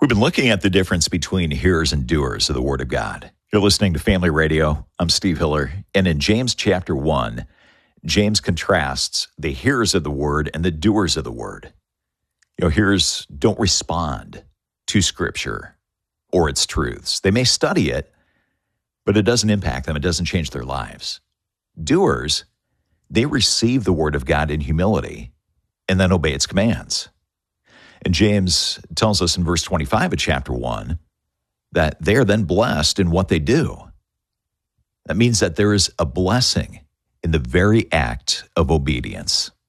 We've been looking at the difference between hearers and doers of the Word of God. You're listening to Family Radio. I'm Steve Hiller. And in James chapter 1, James contrasts the hearers of the Word and the doers of the Word. Hearers don't respond to Scripture or its truths. They may study it, but it doesn't impact them. It doesn't change their lives. Doers, they receive the Word of God in humility and then obey its commands. And James tells us in verse 25 of chapter 1 that they are then blessed in what they do. That means that there is a blessing in the very act of obedience.